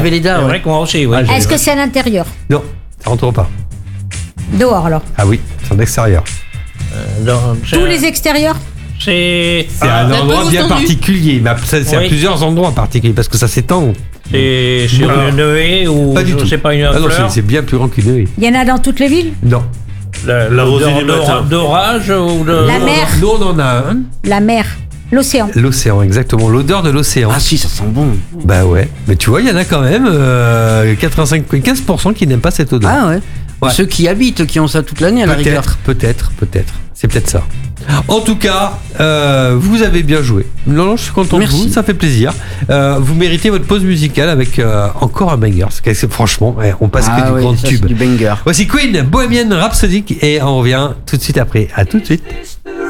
Véleda, C'est ouais. vrai que moi aussi, oui. Est-ce que c'est à l'intérieur? Non, ça rentre pas. Dehors alors. Ah oui, c'est en extérieur. Tous les extérieurs? C'est un la endroit pelouse bien tendue. particulier, mais c'est à Oui. plusieurs endroits particuliers parce que ça s'étend. c'est sur une haie ou Pas du tout. c'est pas une Ah non, fleur. c'est bien plus grand qu'une haie. Il y en a dans toutes les villes? Non. La rosée du matin. D'orage ou de... La mer. Nous, on en a un. La mer. L'océan. L'océan, exactement. L'odeur de l'océan. Ah si, ça sent bon. Bah ouais. Mais tu vois, il y en a quand même 15% qui n'aiment pas cette odeur. Ah ouais. Ouais. Ceux qui habitent, qui ont ça toute l'année à la rigueur. Peut-être. C'est peut-être ça. En tout cas, vous avez bien joué. Non, je suis content de Merci. vous, ça fait plaisir. Vous méritez votre pause musicale avec encore un banger. Franchement, on passe que du grand ça, tube. c'est du banger. Voici Queen, Bohemian Rhapsody, et on revient tout de suite après. À tout de suite.